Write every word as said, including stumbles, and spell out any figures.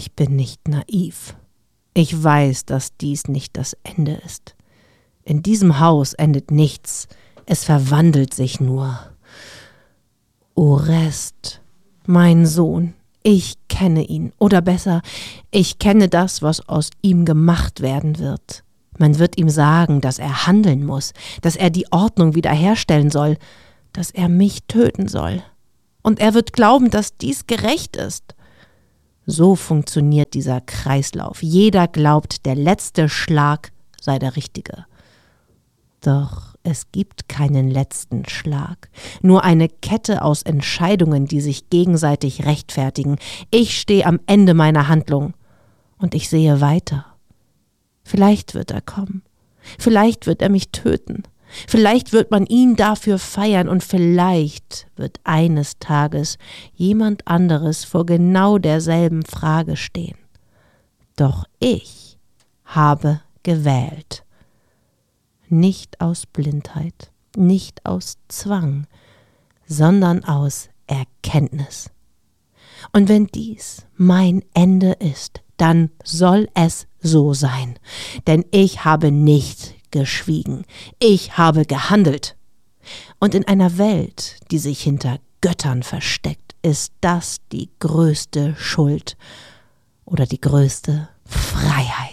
Ich bin nicht naiv. Ich weiß, dass dies nicht das Ende ist. In diesem Haus endet nichts, es verwandelt sich nur. Orest, mein Sohn, ich kenne ihn, oder besser, ich kenne das, was aus ihm gemacht werden wird. Man wird ihm sagen, dass er handeln muss, dass er die Ordnung wiederherstellen soll, dass er mich töten soll. Und er wird glauben, dass dies gerecht ist. So funktioniert dieser Kreislauf. Jeder glaubt, der letzte Schlag sei der richtige. Doch es gibt keinen letzten Schlag, nur eine Kette aus Entscheidungen, die sich gegenseitig rechtfertigen. Ich stehe am Ende meiner Handlung und ich sehe weiter. Vielleicht wird er kommen, vielleicht wird er mich töten, vielleicht wird man ihn dafür feiern und vielleicht wird eines Tages jemand anderes vor genau derselben Frage stehen. Doch ich habe gewählt. Nicht aus Blindheit, nicht aus Zwang, sondern aus Erkenntnis. Und wenn dies mein Ende ist, dann soll es so sein, denn ich habe nicht geschwiegen, ich habe gehandelt. Und in einer Welt, die sich hinter Göttern versteckt, ist das die größte Schuld oder die größte Freiheit.